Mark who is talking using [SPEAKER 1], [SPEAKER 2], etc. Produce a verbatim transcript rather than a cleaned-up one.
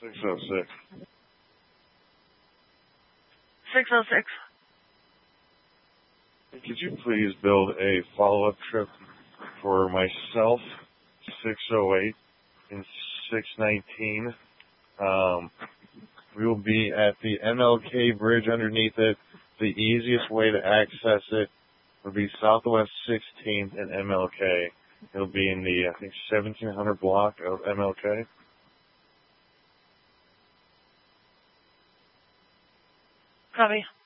[SPEAKER 1] six oh six.
[SPEAKER 2] six oh six.
[SPEAKER 1] Could you please build a follow-up trip for myself, six oh eight, and six nineteen? Um, we will be at the M L K bridge underneath it. The easiest way to access it would be Southwest sixteenth and M L K. It'll be in the, I think, seventeen hundred block of M L K.
[SPEAKER 2] Copy.